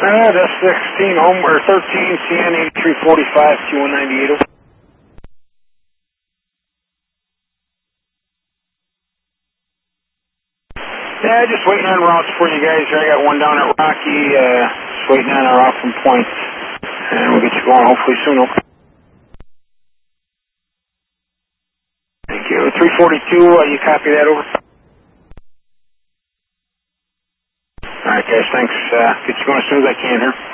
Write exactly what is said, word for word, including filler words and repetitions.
Uh, that's sixteen, home, or thirteen, C N eighty-three forty-five, Q one ninety-eight. Yeah, just waiting on routes for you guys here. I got one down at Rocky, uh, just waiting on a route from Point. And we'll get you going hopefully soon, okay? Thank you. three forty-two, uh, you copy that over? Alright guys, thanks. Uh, get you going as soon as I can here.